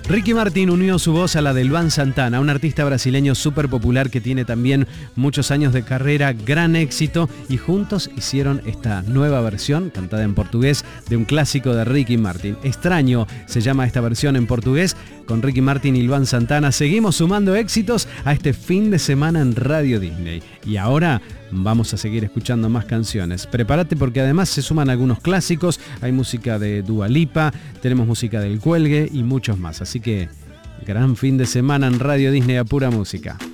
Ricky Martin unió su voz a la de Luan Santana, un artista brasileño súper popular que tiene también muchos años de carrera, gran éxito, y juntos hicieron esta nueva versión, cantada en portugués, de un clásico de Ricky Martin. Extraño se llama esta versión en portugués, con Ricky Martin y Luan Santana. Seguimos sumando éxitos a este fin de semana en Radio Disney. Y ahora vamos a seguir escuchando más canciones. Prepárate porque además se suman algunos clásicos, hay música de Dua Lipa, tenemos música del Cuelgue y muchos más. Así que gran fin de semana en Radio Disney a pura música.